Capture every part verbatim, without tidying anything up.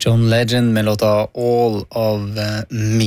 John Legend med låta All of Me.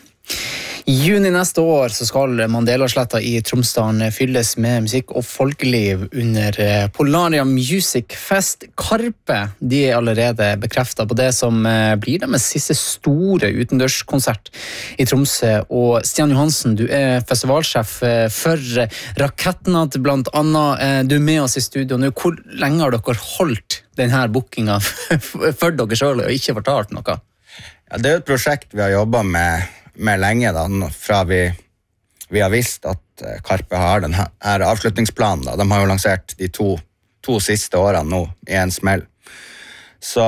I juni neste år så skal Mandelasletta i Tromsdalen fylles med musikk og folkeliv under Polaria Music Fest. Karpe, de er allerede bekreftet på det som blir deres siste store utendørskonsert i Tromsø. Og Stian Johansen, du er festivalsjef for Rakettnatt blant annet. Du er med oss i studio nå. Hvor lenge har dere holdt denne bookingen for dere selv og ikke fortalt noe? Ja, det er et prosjekt vi har jobbet med med lenge da, fra vi, vi har visst at Karpe har den her, her avslutningsplanen da. De har jo lansert de to, to siste årene nå i en smell. Så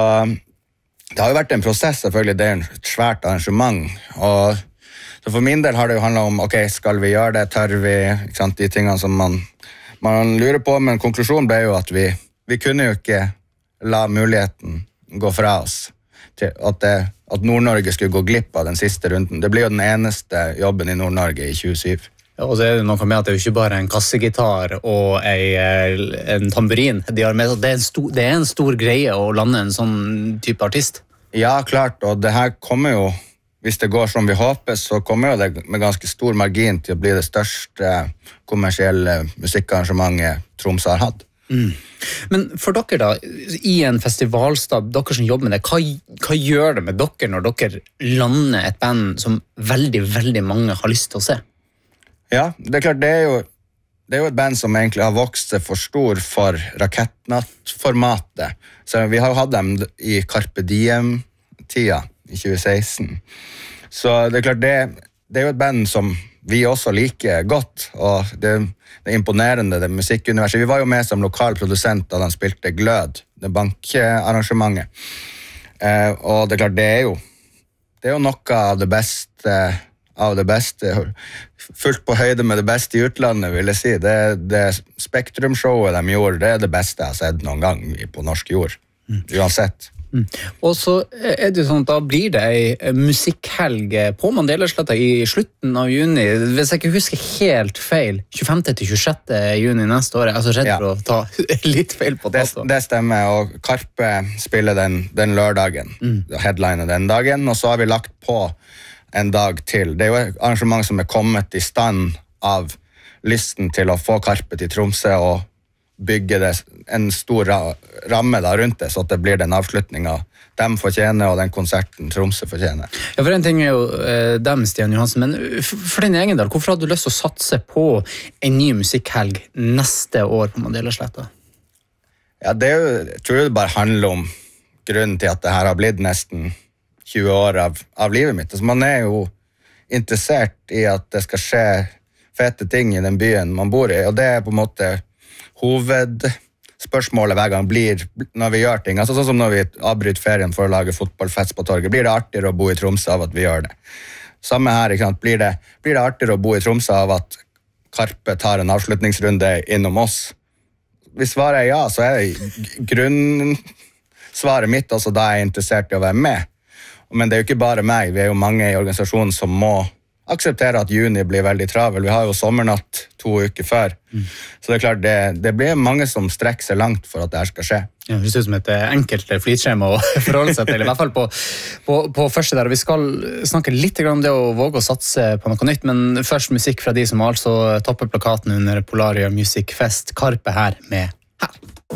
det har jo vært en prosess, selvfølgelig, det er et svært arrangement, og så for min del har det jo handlet om, ok, skal vi gjøre det, tør vi, ikke sant, de tingene som man, man lurer på, men konklusjonen ble jo at vi, vi kunne jo ikke la muligheten gå fra oss, til at det at Nord-Norge skulle gå glipp av den siste runden. Det blir jo den eneste jobben i Nord-Norge i tjuesyv. Ja, og så er det noe med at det er jo ikke bare en kassegitar og en, en tamburin. De har med, det, er en stor, det er en stor greie å lande en sånn type artist. Ja, klart, og det her kommer jo, hvis det går som vi håper, så kommer jo det med ganske stor margin til å bli det største kommersielle musikkarrangementet Tromsø har hatt. Mm. Men for dere da, i en festivalstab, dere som jobber med det, hva, hva gjør det med dere når dere lander et band som veldig, veldig mange har lyst til å se? Ja, det er klart, det er jo, det er jo et band som egentlig har vokst seg for stor for Rakettnatt-formatet. Så vi har jo hatt dem i Carpe Diem-tida i tjue seksten. Så det er klart, det, det er jo et band som vi også liker godt, og det, det er imponerende, det musikkuniverset. Vi var jo med som lokal produsent da de spilte Glød, det bankarrangementet. Eh, og det er klart, det er jo, det er jo noe av det beste, av det beste, fullt på høyde med det beste i utlandet, vil jeg si. Det, det Spektrum-showet de gjorde, det er det beste jeg har sett noen gang på norsk jord, uansett. Mm. Og så er det sånn at da blir det en musikkhelg på Mandelasletta i slutten av juni, hvis jeg ikke husker helt feil, tjuefemte til tjuesjette juni neste år. Jeg er så redd for ja. Å ta litt feil på det. Det, det stemmer, og Karpe spiller den, den lørdagen, mm. headliner den dagen, og så har vi lagt på en dag til. Det er jo et arrangement som er kommet i stand av lysten til å få Karpe til Tromsø og bygge det, en stor ramme da rundt det, så at det blir den avslutningen de fortjener, og den konserten Tromsø fortjener. Ja, for en ting er jo eh, dem, Stian Johansen, men for din egen del, hvorfor hadde du lyst til å satse på en ny musikkhelg neste år på Mandelasletta? Ja, det er jo, jeg tror det bare handler om grunnen til at det her har blitt nesten tjue år av, av livet mitt. Altså, man er jo interessert i at det skal skje fete ting i den byen man bor i, og det er på en måte hovedspørsmålet hver gang blir når vi gjør ting, altså sånn som når vi avbryter ferien for å lage fotballfest på torget, blir det artigere å bo i Tromsø av at vi gjør det. Samme her, ikke sant? Blir det, blir det artigere å bo i Tromsø av at Karpe tar en avslutningsrunde innom oss? Hvis svaret er ja, så er grunnsvaret mitt også da jeg er interessert i å være med. Men det er jo ikke bare meg, vi er jo mange i organisasjonen som må akseptere at juni blir veldig travel. Vi har jo sommernatt to uker før. Mm. Så det er klart, det, det blir mange som strekker seg langt for at det her skal skje. Ja, det ser ut som et enkelt flytskjema å forholde seg til, i hvert fall på, på, på første der. Vi skal snakke litt om det å våge å satse på noe nytt, men først musikk fra de som altså topper plakaten under Polaria Music Fest. Karpe her med